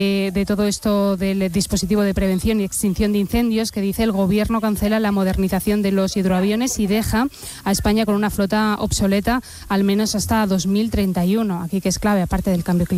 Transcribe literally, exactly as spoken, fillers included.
de todo esto del dispositivo de prevención y extinción de incendios, que dice el gobierno cancela la modernización de los hidroaviones y deja a España con una flota obsoleta al menos hasta dos mil treinta y uno. Aquí que es clave, aparte del cambio climático.